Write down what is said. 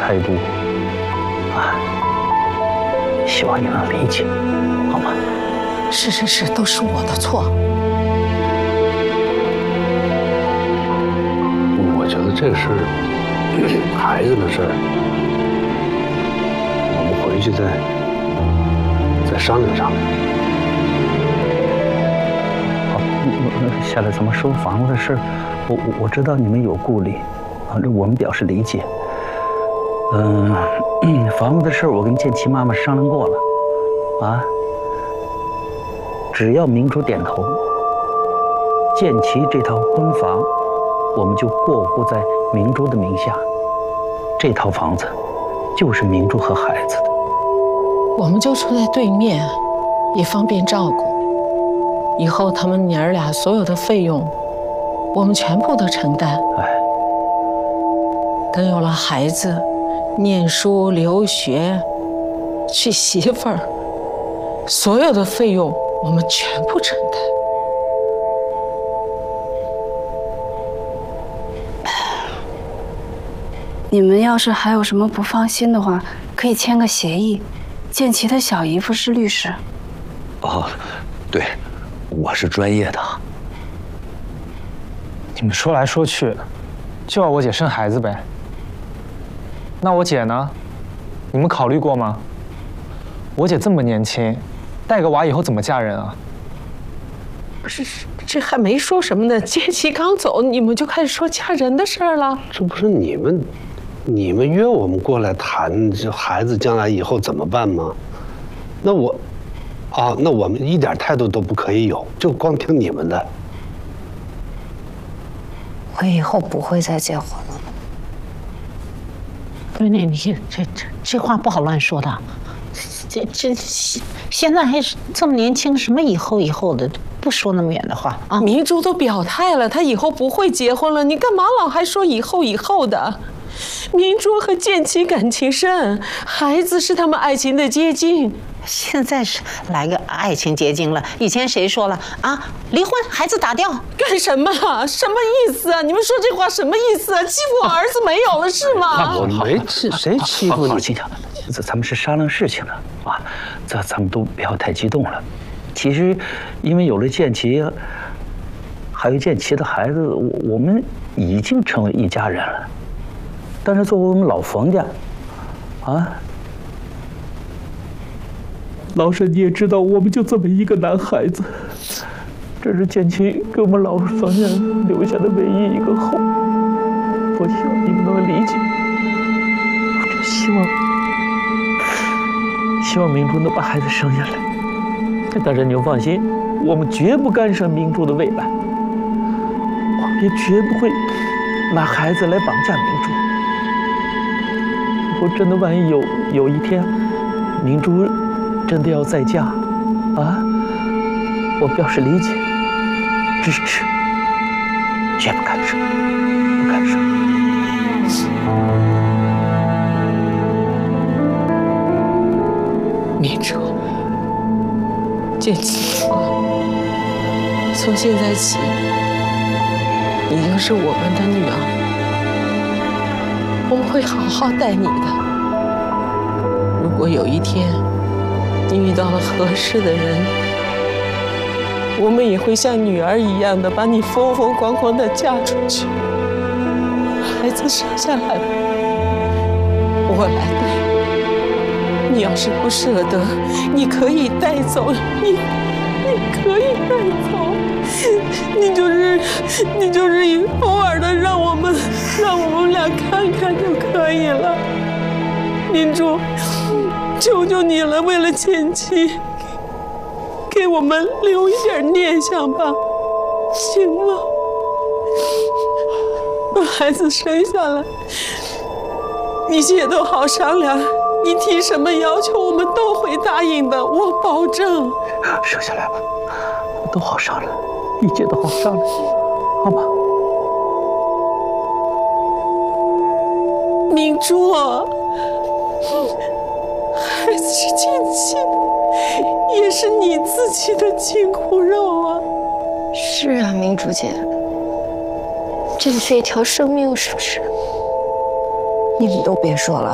态度啊，希望你能理解，好吗？ 是，都是我的错。 我觉得这个事儿，孩子的事儿，我们回去再商量商量。 好，下来咱们收房子的事儿，我知道你们有顾虑，啊，我们表示理解。房子的事儿我跟建奇妈妈商量过了，啊，只要明珠点头，建奇这套婚房，我们就过户在明珠的名下，这套房子就是明珠和孩子的。 我们就住在对面，也方便照顾。以后他们娘儿俩所有的费用，我们全部都承担。 哎， 等有了孩子，念书、留学、娶媳妇儿，所有的费用我们全部承担。 你们要是还有什么不放心的话，可以签个协议。建奇的小姨夫是律师。 哦，对，我是专业的。 你们说来说去，就要我姐生孩子呗。那我姐呢？你们考虑过吗？我姐这么年轻，带个娃以后怎么嫁人啊？ 这还没说什么呢，建奇刚走，你们就开始说嫁人的事儿了。 这不是你们约我们过来谈这孩子将来以后怎么办吗？那我们一点态度都不可以有，就光听你们的。 我以后不会再结婚了。 你这话不好乱说的。现在还是这么年轻，什么以后的，不说那么远的话啊！ 明珠都表态了，她以后不会结婚了，你干嘛老还说以后的？明珠和建奇感情深，孩子是他们爱情的结晶。 现在是来个爱情结晶了，以前谁说了啊？离婚，孩子打掉， 干什么？什么意思啊？你们说这话什么意思啊？欺负我儿子没有了是吗？ 我没谁欺负你？ 静静，咱们是商量事情的啊，咱们都不要太激动了。其实，因为有了建奇，还有建奇的孩子，我们已经成为一家人了。但是作为我们老冯家，啊，老沈你也知道，我们就这么一个男孩子，这是建奇给我们老冯家留下的唯一一个后。我希望你们能理解，我真希望明珠能把孩子生下来。但是你们放心，我们绝不干涉明珠的未来，我们也绝不会拿孩子来绑架明珠。如果真的万一有一天，明珠真的要再嫁，啊，我表示理解、支持，绝不干涉，不干涉。 明珠，建奇，从现在起，你就是我们的女儿。我们会好好待你的。如果有一天你遇到了合适的人，我们也会像女儿一样的把你风风光光的嫁出去。孩子生下来了，我来带。你要是不舍得，你可以带走，你可以带走。你就是偶尔的让我们俩看看就可以了。明珠，求求你了，为了前妻，给我们留一点念想吧，行吗？把孩子生下来，一切都好商量。你提什么要求，我们都会答应的，我保证。 生下来吧，都好商量，一切都好商量，好吗？ 明珠，孩子是建奇，也是你自己的亲骨肉啊。 是啊，明珠姐，这是一条生命，是不是？你们都别说了。